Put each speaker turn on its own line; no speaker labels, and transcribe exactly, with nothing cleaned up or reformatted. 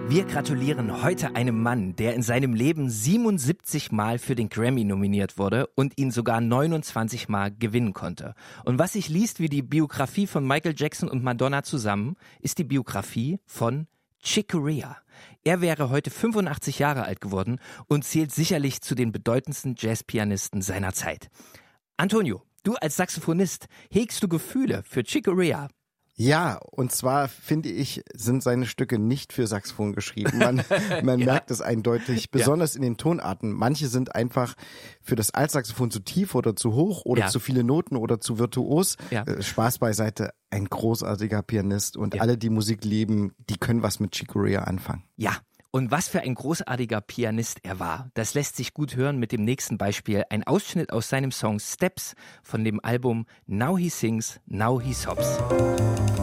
Wir gratulieren heute einem Mann, der in seinem Leben siebenundsiebzig Mal für den Grammy nominiert wurde und ihn sogar neunundzwanzig Mal gewinnen konnte. Und was sich liest wie die Biografie von Michael Jackson und Madonna zusammen, ist die Biografie von Chick Corea. Er wäre heute fünfundachtzig Jahre alt geworden und zählt sicherlich zu den bedeutendsten Jazzpianisten seiner Zeit. Antonio, du als Saxophonist, hegst du Gefühle für Chick Corea?
Ja, und zwar finde ich, sind seine Stücke nicht für Saxophon geschrieben. Man, man ja. merkt es eindeutig, besonders ja. in den Tonarten. Manche sind einfach für das Altsaxophon zu tief oder zu hoch oder ja. zu viele Noten oder zu virtuos. Ja. Äh, Spaß beiseite, ein großartiger Pianist und ja. alle, die Musik lieben, die können was mit Chick Corea anfangen.
Ja. Und was für ein großartiger Pianist er war, das lässt sich gut hören mit dem nächsten Beispiel. Ein Ausschnitt aus seinem Song Steps von dem Album Now He Sings, Now He Sobs.